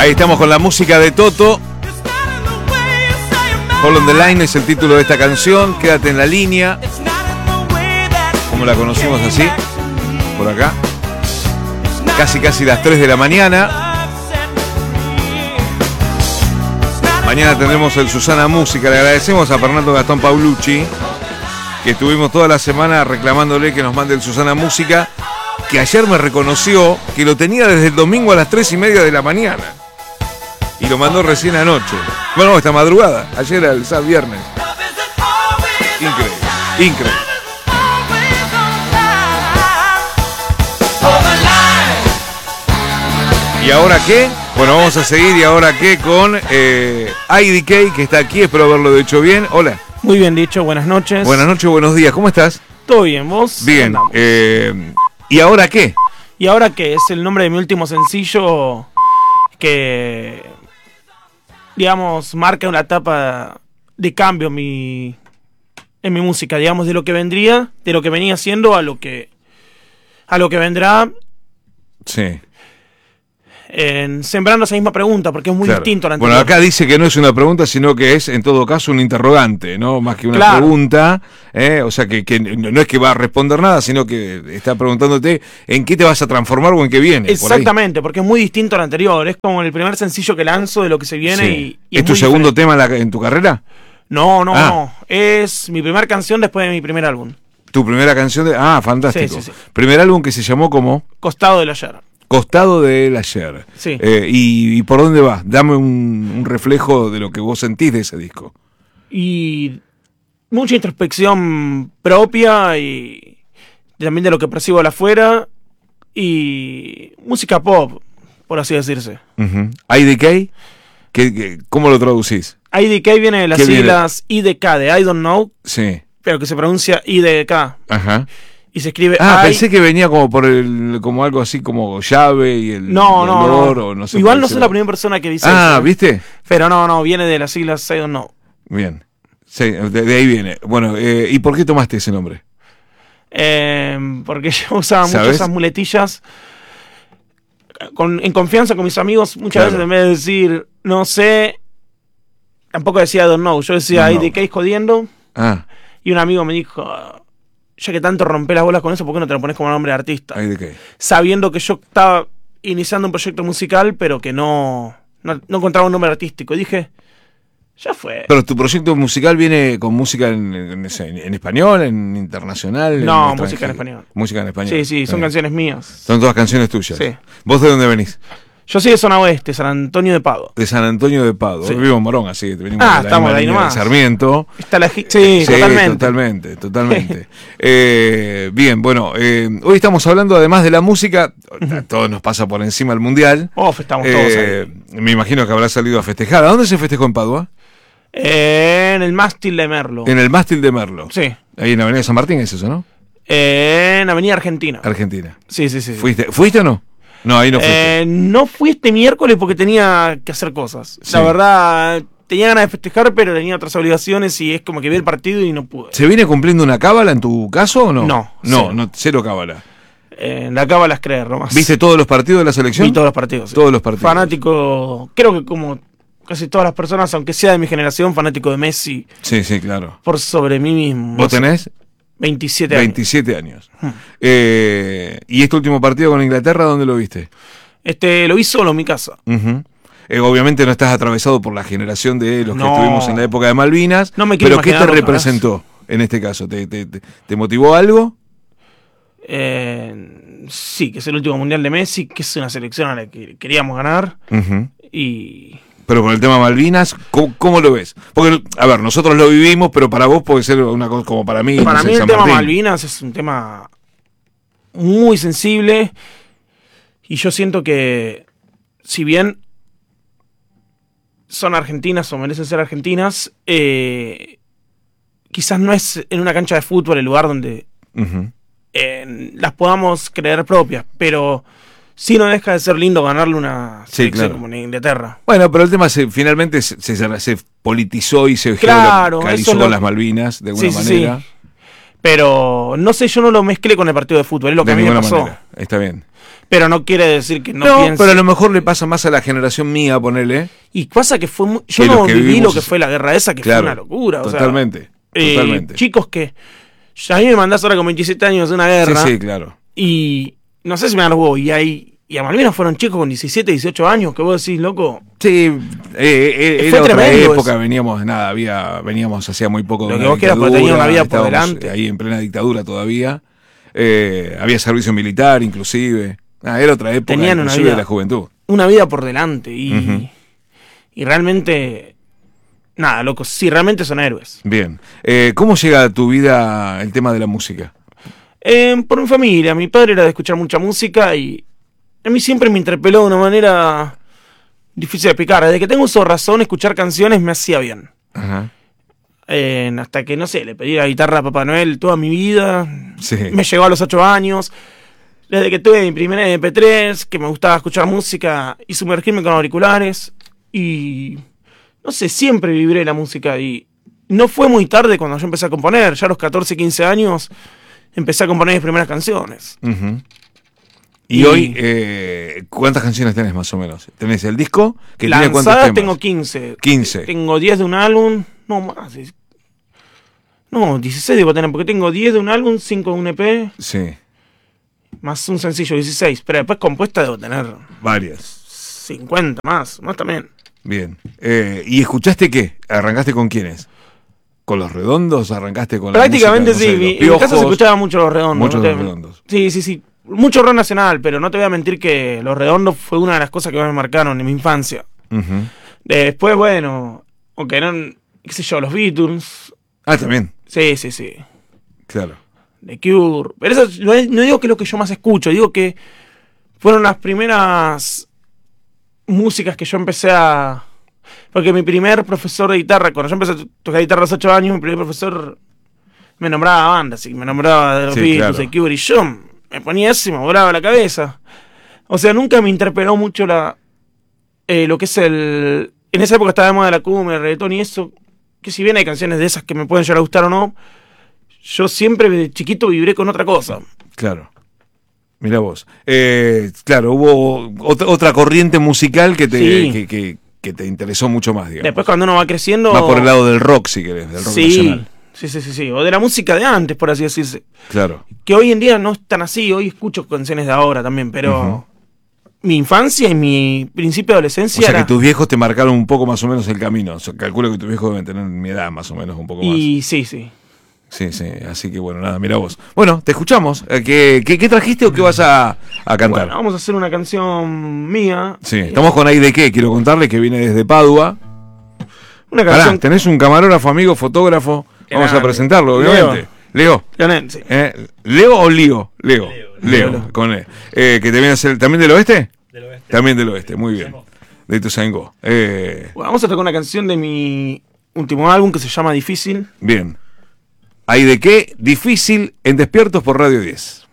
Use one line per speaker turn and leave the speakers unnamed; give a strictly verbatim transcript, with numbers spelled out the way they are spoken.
Ahí estamos con la música de Toto. Hold on the Line es el título de esta canción. Quédate en la línea. Como la conocimos así, por acá. Casi casi las tres de la mañana. Mañana tendremos el Susana Música. Le agradecemos a Fernando Gastón Paulucci, que estuvimos toda la semana reclamándole que nos mande el Susana Música, que ayer me reconoció que lo tenía desde el domingo a las tres y media de la mañana. Y lo mandó recién anoche. Bueno, esta madrugada. Ayer era el sábado viernes. Increíble, increíble. ¿Y ahora qué? Bueno, vamos a seguir. ¿Y ahora qué? Con eh, I D K, que está aquí. Espero haberlo hecho bien. Hola.
Muy bien dicho, buenas noches.
Buenas noches, buenos días. ¿Cómo estás?
Todo bien, ¿vos?
Bien. Eh, ¿Y ahora qué?
¿Y ahora qué? Es el nombre de mi último sencillo que, digamos, marca una etapa de cambio en mi, en mi música, digamos, de lo que vendría, de lo que venía haciendo a lo que, a lo que vendrá.
Sí.
En, sembrando esa misma pregunta, porque es muy
claro.
distinto a la anterior.
Bueno, acá dice que no es una pregunta, sino que es, en todo caso, un interrogante, ¿no? Más que una
claro.
pregunta, ¿eh? O sea, que, que no es que va a responder nada, sino que está preguntándote en qué te vas a transformar o en qué viene.
Exactamente, porque es muy distinto al anterior. Es como el primer sencillo que lanzo de lo que se viene.
Sí.
y, y
¿Es,
es
tu segundo
diferente.
tema en, la, en tu carrera?
No, no,
ah.
no. Es mi primera canción después de mi primer álbum.
¿Tu primera canción? De... Ah, fantástico.
Sí, sí, sí.
Primer álbum que se llamó como...
Costado del ayer.
Costado del ayer.
Sí.
Eh, y, ¿Y por dónde va? Dame un, un reflejo de lo que vos sentís de ese disco.
Y mucha introspección propia y también de lo que percibo de afuera. Y música pop, por así decirse.
Uh-huh. I D K, ¿qué, qué, ¿cómo lo traducís?
I D K viene de las siglas I D K de I Don't Know.
Sí.
Pero que se pronuncia I D K.
Ajá.
Y se escribe
Ah,
I...
pensé que venía como por el, como algo así como llave y el
no,
el
no,
olor,
no.
o no sé.
Igual no soy la primera persona que dice
ah,
eso.
¿viste?
Pero no, no, viene de las siglas I Don't Know.
Bien. Sí, de, de ahí viene. Bueno, eh, ¿y por qué tomaste ese nombre?
Eh, porque yo usaba mucho
¿sabes?
esas muletillas con, en confianza con mis amigos. Muchas
claro.
veces en vez de decir, no sé, tampoco decía I don't know. Yo decía I D K jodiendo.
Ah.
Y un amigo me dijo, ya que tanto rompé las bolas con eso, ¿por qué no te lo pones como nombre de artista?
I D K.
Sabiendo que yo estaba iniciando un proyecto musical, pero que no, no, no encontraba un nombre artístico. Y dije, ya fue.
Pero tu proyecto musical viene con música en, en, en, en español, en internacional.
No,
en
música en español.
Música en español.
Sí, sí, son
Bien.
canciones mías.
Son todas canciones tuyas.
Sí.
¿Vos de dónde venís?
Yo soy de zona oeste, San Antonio de Pado.
De San Antonio de Pado.
Sí.
Vivo en Morón, así que venimos
Ah,
de la
estamos
misma
ahí
línea de
nomás.
Sarmiento.
Está la sí, sí, totalmente.
Totalmente, totalmente. eh, bien, bueno, eh, hoy estamos hablando además de la música, a todos nos pasa por encima el mundial.
Oh, estamos todos
eh,
ahí.
Me imagino que habrá salido a festejar. ¿A dónde se festejó en Padua?
Eh, en el mástil de Merlo.
En el mástil de Merlo.
Sí.
Ahí en la Avenida San Martín es eso, ¿no?
Eh, en Avenida Argentina.
Argentina.
Sí, sí, sí.
¿Fuiste, ¿fuiste o no? No, ahí no fuiste.
Eh, no fui este miércoles porque tenía que hacer cosas.
Sí.
La verdad, tenía ganas de festejar, pero tenía otras obligaciones y es como que vi el partido y no pude.
¿Se viene cumpliendo una cábala en tu caso o no?
No,
No,
cero.
no, cero cábala.
Eh, la cábala es creer, nomás.
¿Viste todos los partidos de la selección?
Vi todos los partidos. Sí.
Todos los partidos.
Fanático, creo que como casi todas las personas, aunque sea de mi generación, fanático de Messi.
Sí, sí, claro.
Por sobre mí mismo.
¿Vos tenés?
veintisiete años.
veintisiete años.
Hmm.
Eh, ¿Y este último partido con Inglaterra, dónde lo viste?
Este, lo vi solo en mi casa.
Uh-huh. Eh, obviamente no estás atravesado por la generación de los que
No.
estuvimos en la época de Malvinas.
No me quiero
pero ¿qué te
imaginar otra
representó en este caso? ¿Te, te, te, te motivó algo?
Eh, sí, que es el último mundial de Messi, que es una selección a la que queríamos ganar.
Uh-huh.
Y
Pero por el tema Malvinas, ¿cómo, ¿cómo lo ves? Porque, a ver, nosotros lo vivimos, pero para vos puede ser una cosa como para mí.
para
no sé,
mí el
San
tema
Martín.
Malvinas es un tema muy sensible. Y yo siento que, si bien son argentinas o merecen ser argentinas, eh, quizás no es en una cancha de fútbol el lugar donde
Uh-huh.
eh, las podamos creer propias, pero sí no deja de ser lindo ganarle una
Sí,
selección
claro.
como en Inglaterra.
Bueno, pero el tema se, finalmente se, se, se politizó y se
Claro,
geolocalizó
eso es lo-
con las Malvinas, de alguna
Sí, sí,
manera.
sí. Pero no sé, yo no lo mezclé con el partido de fútbol, es lo que
De
a mí me
ninguna
pasó.
manera. Está bien.
Pero no quiere decir que no,
No,
piense.
pero a lo mejor le pasa más a la generación mía, ponele.
Y pasa que fue muy, yo
Que
no
los que
viví
vivimos
lo que fue la guerra esa, que
Claro,
fue una locura. O sea,
Totalmente,
eh,
totalmente.
chicos que... A mí me mandás ahora con veintisiete años de una
Sí,
guerra.
sí, claro.
Y no sé si me dan los huevos. Y, hay, y a Malvinas fueron chicos con diecisiete, dieciocho años, que vos decís, loco.
Sí, eh, eh,
Fue
era otra
tremendo
época,
eso.
veníamos, nada, había, veníamos hacía muy poco de
Lo que
una
vos quieras, porque tenía una vida por
estábamos
delante.
ahí en plena dictadura todavía. Eh, había servicio militar, inclusive. Ah, era otra época,
Tenían una
inclusive
vida-
de la juventud.
Una vida por delante. Y,
Ujú.
y realmente... Nada, loco, sí, realmente son héroes.
Bien. Eh, ¿Cómo llega a tu vida el tema de la música?
Eh, por mi familia, mi padre era de escuchar mucha música y a mí siempre me interpeló de una manera difícil de explicar. Desde que tengo uso de razón, escuchar canciones me hacía bien.
Ajá.
Eh, hasta que, no sé, le pedí la guitarra a Papá Noel toda mi vida.
Sí.
Me llegó a los ocho años. Desde que tuve mi primera eme pe tres, que me gustaba escuchar música y sumergirme con auriculares. Y, no sé, siempre vibré la música. Y no fue muy tarde cuando yo empecé a componer. Ya a los catorce, quince años empecé a componer mis primeras canciones.
Ujú. Y,
Y-
hoy, eh, ¿cuántas canciones tenés más o menos? ¿Tenés el disco? Que tiene cuántos
Lanzadas
temas?
tengo quince.
quince.
Tengo diez de un álbum. No, más. es- No, dieciséis debo tener, porque tengo diez de un álbum, cinco de un eme pe,
Sí,
más un sencillo, dieciséis. Pero después compuesta debo tener
varias.
cincuenta más, más también.
Bien. Eh, ¿Y escuchaste qué? ¿Arrancaste con quiénes? ¿Con Los Redondos? ¿Arrancaste con la
Prácticamente
música, no
sí.
sé,
mi-
Los
en mi casa se
Piojos?
escuchaba mucho Los Redondos.
Muchos
no te-
Los Redondos.
Sí, sí, sí. Mucho rock nacional, pero no te voy a mentir que Los Redondos fue una de las cosas que más me marcaron en mi infancia.
Ujú.
Después, bueno, aunque eran, qué sé yo, los Beatles.
Ah, también,
Sí, sí, sí.
claro.
The Cure. Pero eso no, es- no digo que es lo que yo más escucho, digo que fueron las primeras músicas que yo empecé a... Porque mi primer profesor de guitarra, cuando yo empecé a tocar guitarra a los ocho años, mi primer profesor me nombraba bandas, y me nombraba de los
Sí,
Beatles,
claro.
The Cure, y yo me ponía eso y me volaba la cabeza. O sea, nunca me interpeló mucho la eh, lo que es el... En esa época estaba de moda la cumbia, el reggaetón y eso, que si bien hay canciones de esas que me pueden llegar a gustar o no, yo siempre de chiquito vibré con otra cosa.
Claro. Mirá vos. Eh, claro, hubo otra, otra corriente musical que te,
Sí.
que, que- que te interesó mucho más, digamos.
Después cuando uno va creciendo...
Más por el lado del rock, si querés, del rock
sí,
nacional.
sí, sí, sí, sí, o de la música de antes, por así decirse.
Claro.
Que hoy en día no es tan así, hoy escucho canciones de ahora también, pero
Ujú.
mi infancia y mi principio de
O
adolescencia
sea
era...
que tus viejos te marcaron un poco más o menos el camino. O sea, calculo que tus viejos deben tener mi edad más o menos, un poco más.
Y sí, sí.
Sí, sí, así que bueno, nada, mira vos. Bueno, te escuchamos. Eh, ¿Qué, qué, qué trajiste o qué vas a, a cantar?
Bueno, vamos a hacer una canción mía.
Sí, estamos con Ahí de qué, quiero contarles que viene desde Padua.
Una
Pará,
canción...
tenés un camarógrafo, amigo, fotógrafo. Vamos a
Grande.
presentarlo, obviamente. Leo.
Leonel, sí.
Eh, ¿Leo o Lío? Leo. Leo,
Leo.
con E. Eh, que te viene a hacer, ¿también del oeste? Del oeste. También del oeste, muy bien. De Ituzaingó. Eh,
Bueno, vamos a tocar una canción de mi último álbum que se llama Difícil.
bien. Ahí de qué, difícil en Despiertos por Radio diez.